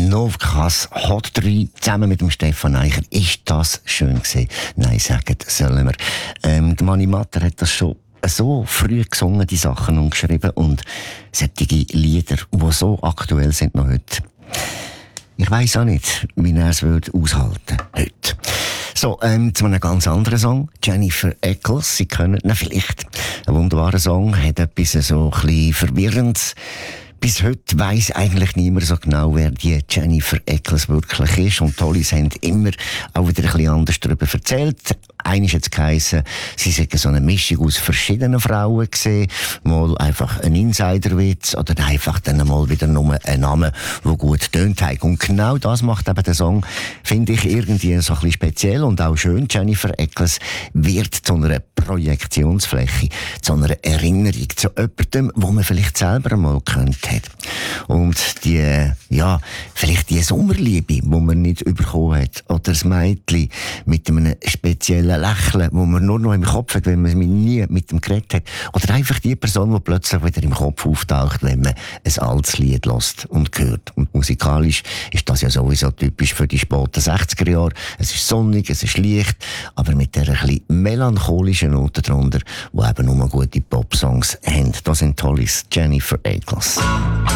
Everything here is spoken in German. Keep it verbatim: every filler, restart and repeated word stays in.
Novkas Hot drei zusammen mit dem Stefan Eicher. Ist das schön gewesen? Nein, sagen sollen wir. Ähm, der Mani Matter hat das schon so früh gesungen, die Sachen, und geschrieben, und solche Lieder, die so aktuell sind noch heute. Ich weiss auch nicht, wie er es würde aushalten heute. So, ähm, zu einem ganz anderen Song. Jennifer Eccles, Sie kennen ihn vielleicht. Ein wunderbarer Song, hat etwas so ein bisschen Verwirrendes. Bis heute weiss eigentlich niemand so genau, wer die Jennifer Eccles wirklich ist. Und Tollis haben immer auch wieder ein bisschen anders darüber erzählt. Einmal hat es geheissen, sie sei so eine Mischung aus verschiedenen Frauen gesehen. Mal einfach ein Insiderwitz oder einfach dann mal wieder nur ein Name, der gut tönt hat. Und genau das macht eben der Song, finde ich, irgendwie so ein bisschen speziell und auch schön. Jennifer Eccles wird zu einer Projektionsfläche, zu einer Erinnerung, zu jemandem, wo man vielleicht selber mal kennt hat. Und die, ja, vielleicht die Sommerliebe, die man nicht bekommen hat, oder das Mädchen mit einem speziellen Lächeln, wo man nur noch im Kopf hat, wenn man nie mit dem geredet hat. Oder einfach die Person, die plötzlich wieder im Kopf auftaucht, wenn man ein altes Lied hört und hört. Und musikalisch ist das ja sowieso typisch für die späten sechziger Jahre. Es ist sonnig, es ist leicht, aber mit dieser ein bisschen melancholischen Note drunter, die eben nur gute Popsongs haben. Das sind Tollis, Jennifer Eccles.